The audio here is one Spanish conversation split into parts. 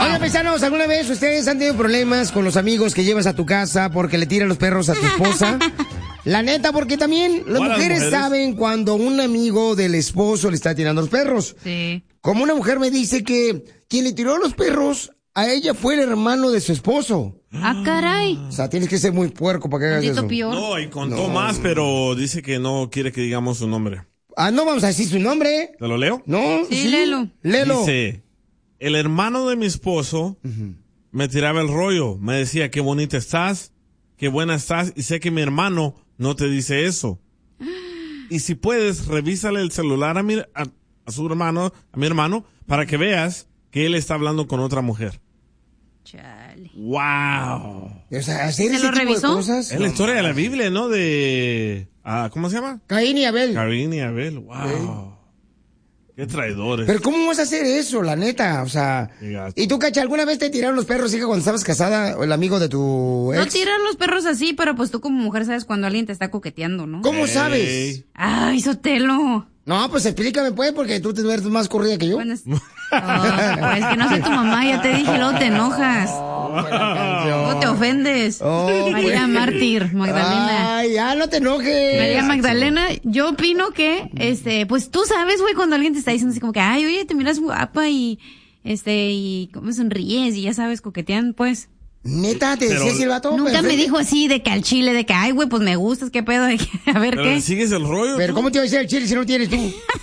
Oye, paisanos, ¿alguna vez ustedes han tenido problemas con los amigos que llevas a tu casa porque le tiran los perros a tu esposa? La neta, porque también las mujeres saben cuando un amigo del esposo le está tirando los perros. Sí. Como una mujer me dice que quien le tiró los perros a ella fue el hermano de su esposo. Ah, caray. O sea, tienes que ser muy puerco para que hagas eso. Pior. No, y contó más, pero dice que no quiere que digamos su nombre. Ah, no vamos a decir su nombre. ¿Te lo leo? No, sí. Léelo. Dice, el hermano de mi esposo me tiraba el rollo. Me decía, qué bonita estás, qué buena estás, y sé que mi hermano no te dice eso. Y si puedes, revísale el celular a mi hermano, para que veas que él está hablando con otra mujer. Chale. ¡Wow! O sea, ¿hacer ¿Se ese lo tipo revisó? de cosas? Es la historia de la Biblia, ¿no? De... ¿cómo se llama? Caín y Abel. Caín y Abel. ¡Wow! Qué traidores. Pero ¿cómo vas a hacer eso, la neta? O sea... ¿Y tú, Cacha, alguna vez te tiraron los perros, hija, cuando estabas casada, o el amigo de tu ex? No tiran los perros así, pero pues tú como mujer sabes cuando alguien te está coqueteando, ¿no? ¿Cómo sabes? Ay, Sotelo. No, pues explícame, pues, porque tú te ves más corrida que yo. Bueno, es que no soy tu mamá, ya te dije, luego te enojas. Luego te ofendes. María Mártir, Magdalena. Ay, ya no te enojes. María Magdalena, yo opino que, pues tú sabes, güey, cuando alguien te está diciendo así como que, ay, oye, te miras guapa y cómo sonríes y ya sabes, coquetean, pues. ¿Neta te decía así el vato? Nunca me dijo así de que al chile, de que, ay, güey, pues me gustas, qué pedo, a ver ¿Pero qué. sigues el rollo? Pero ¿cómo te iba a decir el chile si no tienes tú?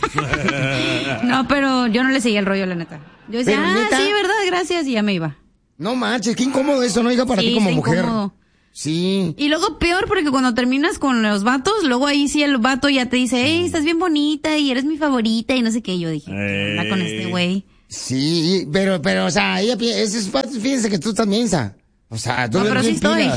No, pero yo no le seguía el rollo, la neta. Yo decía, ¿neta? sí, verdad, gracias, y ya me iba. No manches, qué incómodo eso, ¿no, hija, para ti como mujer? Incómodo. Sí. Y luego peor porque cuando terminas con los vatos, luego ahí sí el vato ya te dice, hey, estás bien bonita y eres mi favorita y no sé qué. Yo dije, ¿qué onda con este güey? Sí, pero, o sea, ella, fíjense que tú estás mensa. O sea, tú no, pero sí estoy.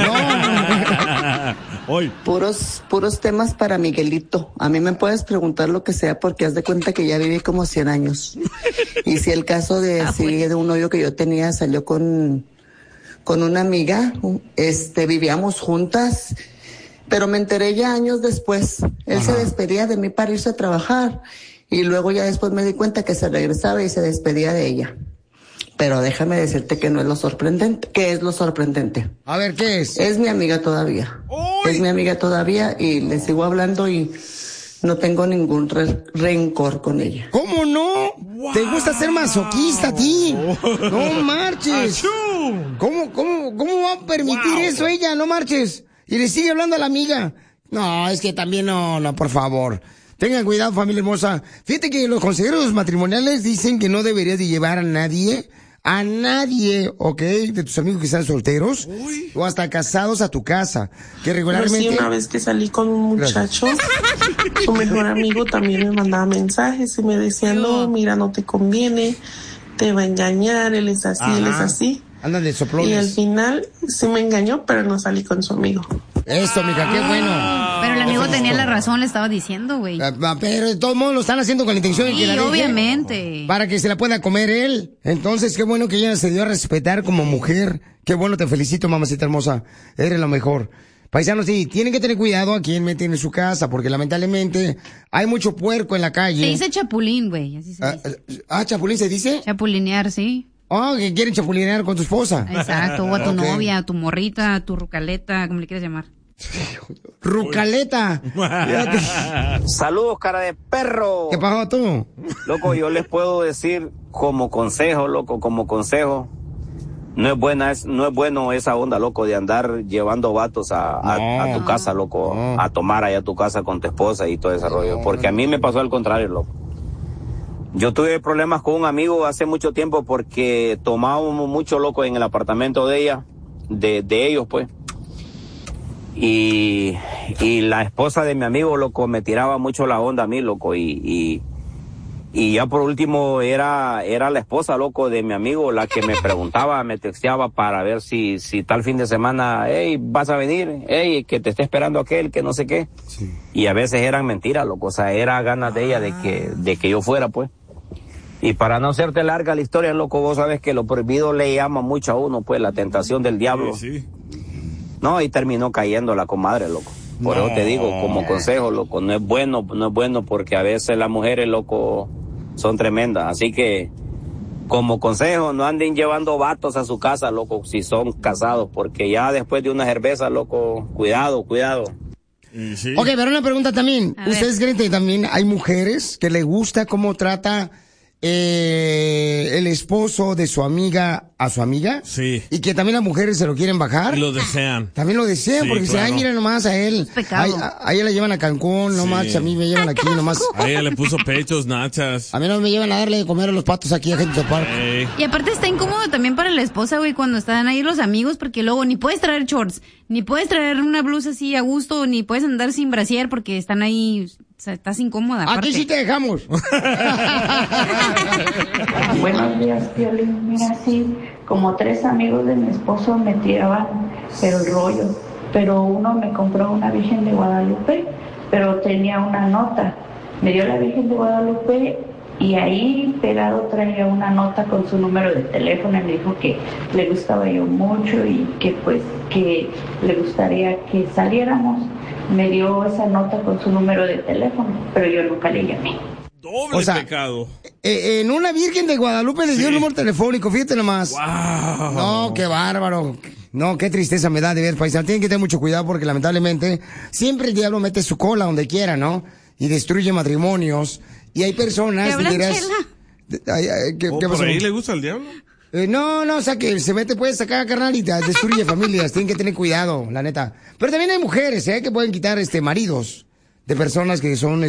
Hoy. Puros temas para Miguelito. A mí me puedes preguntar lo que sea porque haz de cuenta que ya viví como 100 años. Y si el caso de, de un novio que yo tenía salió con una amiga, vivíamos juntas, pero me enteré ya años después. Él se despedía de mí para irse a trabajar y luego ya después me di cuenta que se regresaba y se despedía de ella. Pero déjame decirte que no es lo sorprendente. ¿Qué es lo sorprendente? A ver, ¿qué es? Es mi amiga todavía. ¡Uy! Es mi amiga todavía y le sigo hablando y no tengo ningún rencor con ella. ¿Cómo no? Wow. ¿Te gusta ser masoquista a ti? No marches. ¿Cómo va a permitir eso ella? No marches. Y le sigue hablando a la amiga. No, es que también no, por favor. Tengan cuidado, familia hermosa. Fíjate que los consejeros matrimoniales dicen que no deberías de llevar a nadie, ¿ok? De tus amigos que están solteros o hasta casados a tu casa. Que regularmente... Pero sí, una vez que salí con un muchacho, su mejor amigo también me mandaba mensajes y me decía, no, mira, no te conviene, te va a engañar, él es así, él es así. Andan de soplones. Y al final sí me engañó, pero no salí con su amigo. Eso, mija, qué bueno. Pero el amigo tenía la razón, le estaba diciendo, güey. Pero de todos modos lo están haciendo con la intención de que la deje, obviamente. para que se la pueda comer él. Entonces, qué bueno que ella se dio a respetar como mujer. Qué bueno, te felicito, mamacita hermosa. Eres lo mejor. Paisanos, sí, tienen que tener cuidado a quién meten en su casa, porque lamentablemente hay mucho puerco en la calle. Se dice chapulín, güey, así se dice. ¿Chapulín se dice? Chapulinear, sí. Que quieren chapulinear con tu esposa. Exacto, o a tu novia, a tu morrita, a tu rucaleta, como le quieras llamar. Rucaleta. Saludos, cara de perro. ¿Qué pasó tú? Loco, yo les puedo decir como consejo, no es bueno esa onda, loco, de andar llevando vatos a tu casa, loco, a tomar allá a tu casa con tu esposa y todo ese rollo, porque a mí me pasó al contrario, loco. Yo tuve problemas con un amigo hace mucho tiempo porque tomábamos mucho, loco, en el apartamento de ella, de ellos, pues. Y la esposa de mi amigo, loco, me tiraba mucho la onda a mí, loco, y ya por último era la esposa, loco, de mi amigo la que me preguntaba, me texteaba para ver si tal fin de semana, hey, vas a venir, hey, que te esté esperando aquel, que no sé qué. Sí. Y a veces eran mentiras, loco, o sea, era ganas de ella de que yo fuera, pues. Y para no hacerte larga la historia, loco, vos sabes que lo prohibido le llama mucho a uno, pues, la tentación del diablo. Sí. No, y terminó cayendo la comadre, loco. Por eso te digo, como consejo, loco, no es bueno porque a veces las mujeres, loco, son tremendas. Así que como consejo, no anden llevando vatos a su casa, loco, si son casados, porque ya después de una cerveza, loco, cuidado. Sí. Ok, pero una pregunta también. ¿Ustedes creen que también hay mujeres que le gusta cómo trata el esposo de su amiga a su amiga? Sí. Y que también las mujeres se lo quieren bajar. Y lo desean. También lo desean, Sí, porque dicen, claro. ay, mira nomás a él. A ella la llevan a Cancún, nomás, Sí. a mí me llevan aquí, nomás. A ella le puso pechos, nachas. A mí no me llevan a darle de comer a los patos aquí a Gente Park. Y aparte está incómodo también para la esposa, güey, cuando están ahí los amigos, porque luego ni puedes traer shorts, ni puedes traer una blusa así a gusto, ni puedes andar sin brasier porque están ahí, o sea, estás incómoda. Aquí aparte. sí te dejamos. Buenos días, Piolín. Mira, sí, como 3 amigos de mi esposo me tiraban el rollo, pero uno me compró una Virgen de Guadalupe, pero tenía una nota. Me dio la Virgen de Guadalupe y ahí pegado traía una nota con su número de teléfono y me dijo que le gustaba yo mucho y que pues que le gustaría que saliéramos. Me dio esa nota con su número de teléfono, pero yo nunca le llamé. Doble pecado. En una Virgen de Guadalupe le dio el número telefónico, fíjate nomás. Wow. No, qué bárbaro. No, qué tristeza me da de ver, paisano. Tienen que tener mucho cuidado porque lamentablemente siempre el diablo mete su cola donde quiera, ¿no? Y destruye matrimonios. Y hay personas... ¿Te hablan, dirás, Chela? ¿qué ¿Por pasó? ahí le gusta el diablo? No, o sea que se mete, puede sacar carnal y destruye familias. Tienen que tener cuidado, la neta. Pero también hay mujeres, que pueden quitar maridos de personas que son,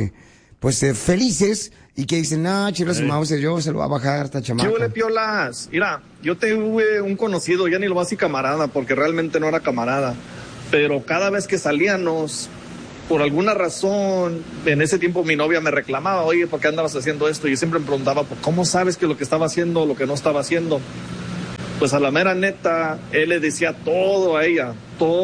felices y que dicen, chicos, Mauser, yo se lo voy a bajar esta chamaca. ¿Qué huele, piolas? Mira, yo tuve un conocido, ya ni lo voy a decir camarada, porque realmente no era camarada. Pero cada vez que salíamos, por alguna razón, en ese tiempo mi novia me reclamaba, oye, ¿por qué andabas haciendo esto? Y yo siempre me preguntaba, pues, ¿cómo sabes que lo que estaba haciendo o lo que no estaba haciendo? Pues a la mera neta, él le decía todo a ella.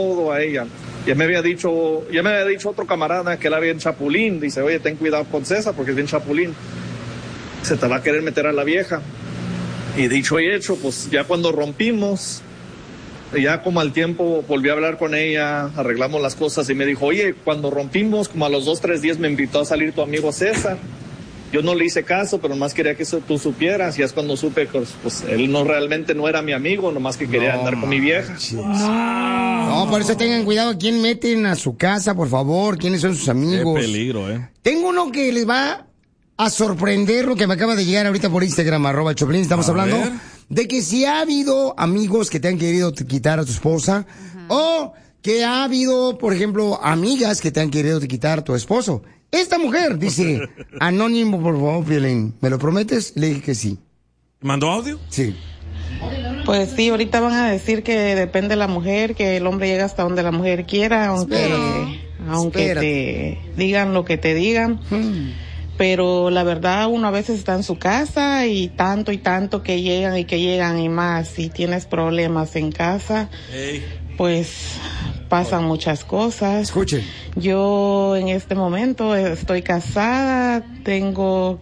Ya me había dicho otro camarada que era bien chapulín. Dice, oye, ten cuidado con César porque es bien chapulín. Se te va a querer meter a la vieja. Y dicho y hecho, pues ya cuando rompimos, ya como al tiempo volví a hablar con ella, arreglamos las cosas y me dijo, oye, cuando rompimos, como a los 2-3 días me invitó a salir tu amigo César. Yo no le hice caso, pero nomás quería que tú supieras. Y es cuando supe que pues, él realmente no era mi amigo, nomás que quería andar con mi vieja. No, por eso tengan cuidado a quién meten a su casa, por favor, quiénes son sus amigos. Qué peligro, Tengo uno que les va a sorprender lo que me acaba de llegar ahorita por Instagram, @Choplin. Estamos hablando de que si ha habido amigos que te han querido quitar a tu esposa, o que ha habido, por ejemplo, amigas que te han querido quitar a tu esposo. Esta mujer dice, anónimo, por favor, Piolín, ¿me lo prometes? Le dije que sí. ¿Mandó audio? Sí. Pues sí, ahorita van a decir que depende de la mujer, que el hombre llega hasta donde la mujer quiera, aunque te digan lo que te digan. Pero la verdad, uno a veces está en su casa y tanto que llegan y más. Si tienes problemas en casa, pues pasan muchas cosas. Escuche. Yo en este momento estoy casada, tengo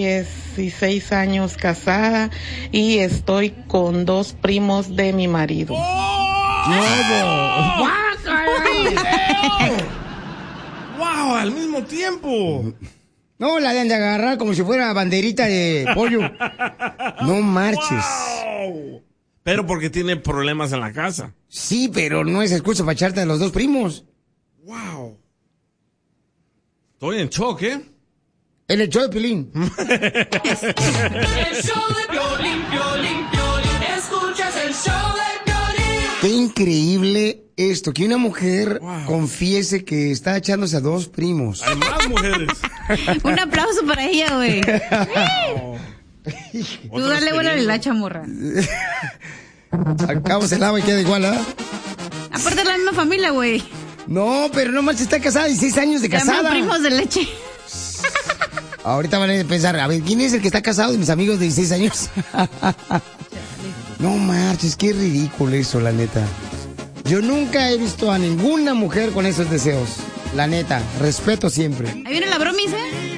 16 años casada y estoy con 2 primos de mi marido. ¡Wow! ¡Al mismo tiempo! No, la de agarrar como si fuera banderita de pollo. No marches. Wow. Pero porque tiene problemas en la casa. Sí, pero no es excusa para echarte a los 2 primos. Wow. Estoy en shock, En el show de Piolín. El show de Piolín, escuchas el show de Piolín. Qué increíble esto, que una mujer confiese que está echándose a 2 primos. Hay más mujeres. Un aplauso para ella, güey. Tú dale buena a la chamorra. Al cabo se lava y queda igual, Aparte de la misma familia, güey. No, pero no manches, está casada, 16 años de casada. Llaman primos de leche. Ahorita van a pensar, a ver, ¿quién es el que está casado de mis amigos de 16 años? No marches, qué ridículo eso, la neta. Yo nunca he visto a ninguna mujer con esos deseos. La neta, respeto siempre. Ahí viene la bromis,